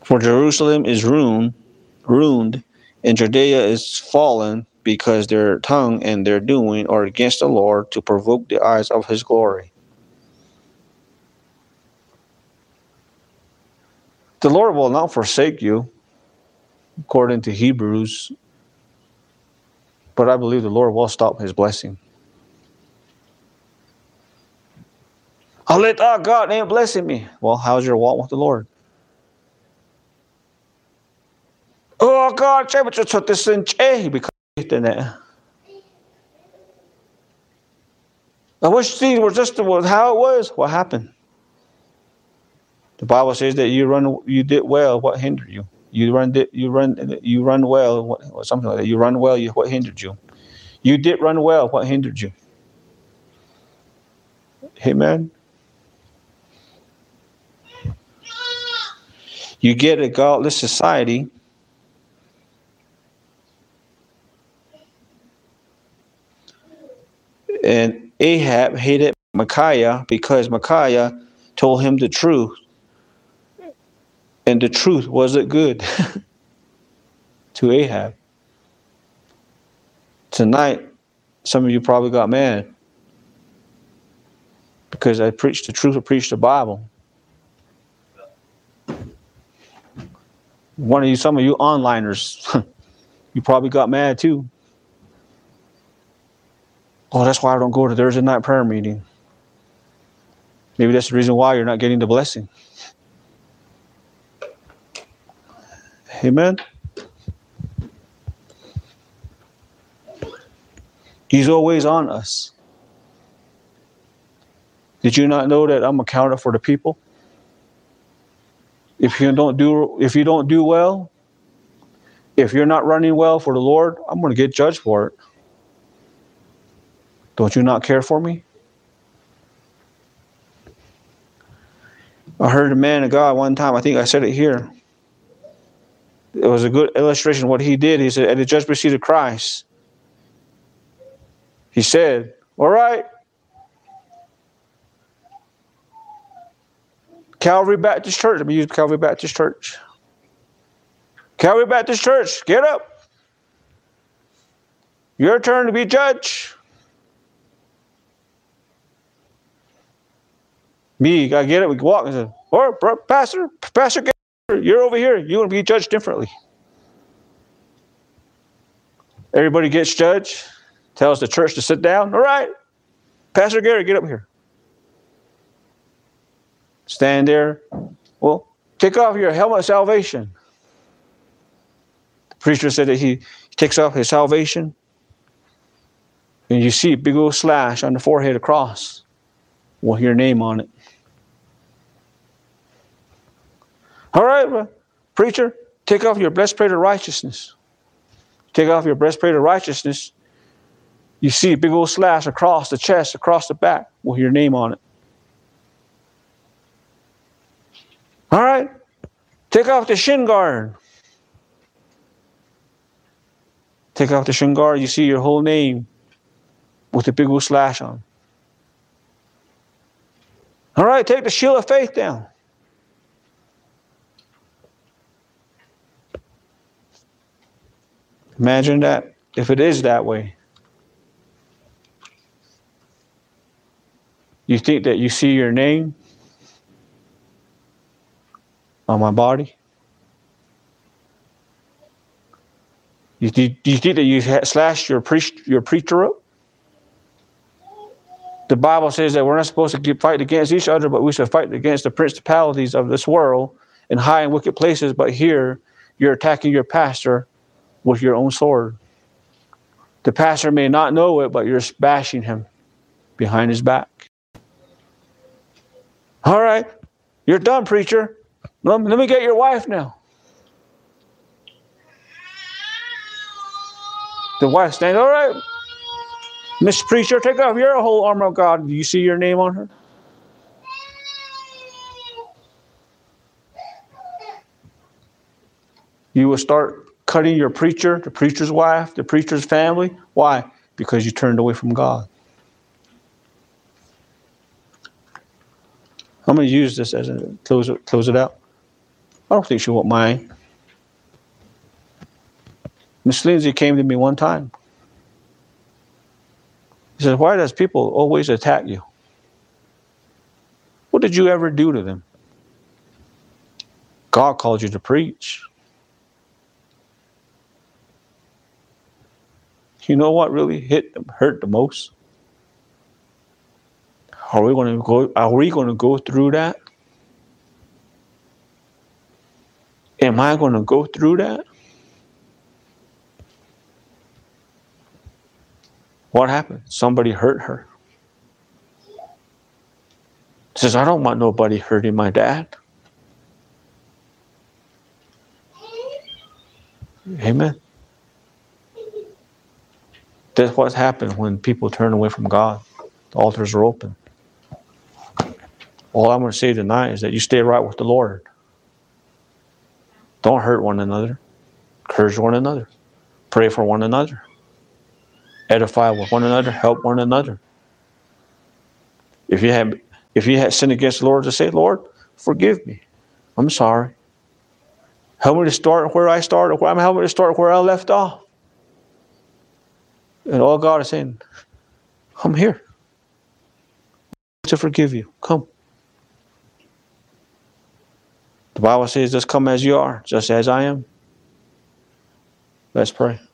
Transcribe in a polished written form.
For Jerusalem is ruined, and Judea is fallen, because their tongue and their doing are against the Lord, to provoke the eyes of his glory. The Lord will not forsake you, according to Hebrews, but I believe the Lord will stop his blessing. God ain't blessing me. Well, how's your walk with the Lord? Oh God, because I wish things were just how it was. What happened? The Bible says that you did well. What hindered you? You run well. Something like that. You run well. What hindered you? You did run well. What hindered you? Amen. You get a godless society. And Ahab hated Micaiah because Micaiah told him the truth. And the truth wasn't good to Ahab. Tonight, some of you probably got mad because I preached the truth, I preached the Bible. Some of you onliners, you probably got mad too. Oh, that's why I don't go to Thursday night prayer meeting. Maybe that's the reason why you're not getting the blessing. Amen. He's always on us. Did you not know that I'm accounted for the people? If you don't do well, if you're not running well for the Lord, I'm going to get judged for it. Don't you not care for me? I heard a man of God one time, I think I said it here. It was a good illustration of what he did. He said, at the judgment seat of Christ, he said, all right, Calvary Baptist Church. Let me use Calvary Baptist Church. Calvary Baptist Church, get up. Your turn to be judge. Me, I get it. We walk and say, "Oh, Pastor, you're over here. You're going to be judged differently." Everybody gets judged. Tells the church to sit down. All right, Pastor Gary, get up here. Stand there. Well, take off your helmet of salvation. The preacher said that he takes off his salvation, and you see a big old slash on the forehead across with your name on it. All right, preacher, take off your breastplate of righteousness. Take off your breastplate of righteousness. You see a big old slash across the chest, across the back with your name on it. All right, take off the shin guard. Take off the shin guard, you see your whole name with a big old slash on. All right, take the shield of faith down. Imagine that, if it is that way. You think that you see your name on my body? Do you think that you slashed your preacher up? The Bible says that we're not supposed to fight against each other, but we should fight against the principalities of this world in high and wicked places. But here, you're attacking your pastor with your own sword. The pastor may not know it, but you're bashing him behind his back. All right, you're done, preacher. Let me get your wife now. The wife stands, all right, Miss Preacher, take off your whole armor of God. Do you see your name on her? You will start cutting your preacher, the preacher's wife, the preacher's family. Why? Because you turned away from God. I'm going to use this as a close it out. I don't think she won't mind. Miss Lindsay came to me one time. He said, why does people always attack you? What did you ever do to them? God called you to preach. You know what really hurt the most? Are we going to go through that? Am I going to go through that? What happened? Somebody hurt her. Says, I don't want nobody hurting my dad. Amen. That's what happens when people turn away from God. The altars are open. All I'm going to say tonight is that you stay right with the Lord. Don't hurt one another. Encourage one another. Pray for one another. Edify with one another. Help one another. If you had sinned against the Lord, to say, Lord, forgive me. I'm sorry. Help me to start where I started. Help me to start where I left off. And all God is saying, I'm here to forgive you. Come. The Bible says, just come as you are, just as I am. Let's pray.